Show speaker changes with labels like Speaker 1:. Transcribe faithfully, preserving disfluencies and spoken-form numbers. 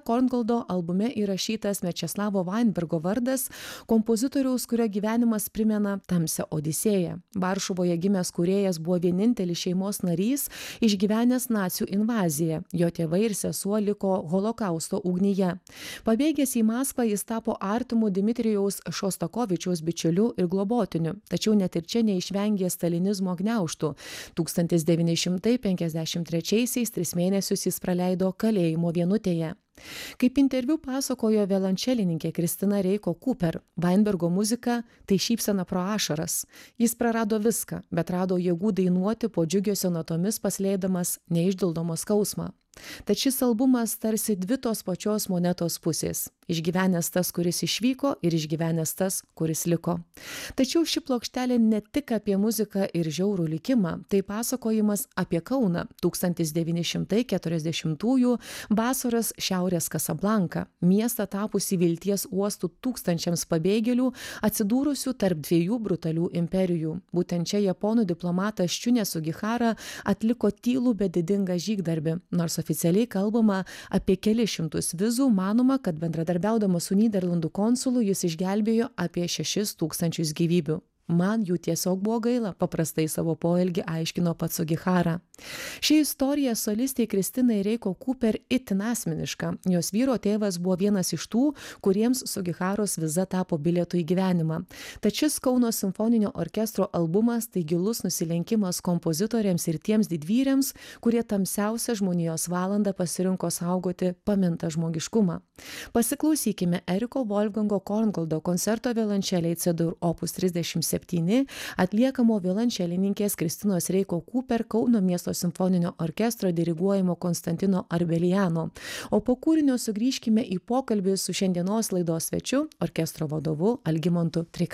Speaker 1: Korngoldo albume įrašytas Mečeslavo Vainbergo vardas, kompozitoriaus, kurio gyvenimas primena tamsią odisėją. Varšuvoje gimęs kūrėjas buvo vienintelis šeimos narys išgyvenęs nacių invaziją. Jo tėvai ir sesuo liko holokausto ugnyje. Pabėgęs į Maskvą jis tapo artimu Dmitrijaus Šostakovičiaus bičiuliu ir globotiniu, tačiau net ir čia neišvengė stalinizmo gniaužtų. tūkstantis devyni šimtai penkiasdešimt trečiaisiais tris mėnesius jis praleido kalėjimo vienutėje. Kaip interviu pasakojo violončelininkė Kristina Reiko Cooper, Vainbergo muzika tai šypsena pro ašaras. Jis prarado viską, bet rado jėgų dainuoti po džiugesio natomis paslėdamas neišdildomą skausmą. Tad šis albumas tarsi dvi tos pačios monetos pusės. Išgyvenęs tas, kuris išvyko, ir išgyvenęs tas, kuris liko. Tačiau ši plokštelė ne tik apie muziką ir žiaurų likimą, tai pasakojimas apie Kauną tūkstantis devyni šimtai keturiasdešimtųjų vasaros šiaurės Kasablanką, miestą tapusį vilties uostų tūkstančiams pabėgėlių atsidūrusių tarp dviejų brutalių imperijų. Būtent čia japonų diplomatas Čiunė Sugihara atliko tylų, bet didingą žygdarbį. Nors oficialiai kalbama apie kelis šimtus vizų, manoma, kad bendradarbiaudamas su Nyderlandų konsulu jis išgelbėjo apie šešis tūkstančius gyvybių. Man jų tiesiog buvo gaila, paprastai savo poelgį aiškino pats Sugihara. Ši istorija solistei Kristinai Reiko Cooper itin asmeniška. Jos vyro tėvas buvo vienas iš tų, kuriems Sugiharos viza tapo bilietu į gyvenimą. Tad šis Kauno simfoninio orkestro albumas tai gilus nusilenkimas kompozitoriams ir tiems didvyriams, kurie tamsiausią žmonijos valandą pasirinko saugoti pamintą žmogiškumą. Pasiklausykime Eriko Wolfgango Korngoldo koncerto violončelei C-dur opus trisdešimt septyni atliekamo violončelininkės Kristinos Reiko Cooper Kauno miesto simfoninio orkestro diriguojamo Konstantino Arbeliano. O po kūrinio sugrįžkime į pokalbį su šiandienos laidos svečiu, orkestro vadovu Algimantu Trikausku.